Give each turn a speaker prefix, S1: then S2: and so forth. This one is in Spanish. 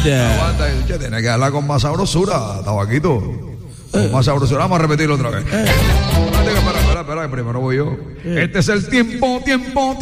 S1: Aguanta, che, tiene que hablar con más sabrosura, tabaquito. Con más sabrosura. Vamos a repetirlo otra vez. Espera, primero voy yo. Este es el tiempo.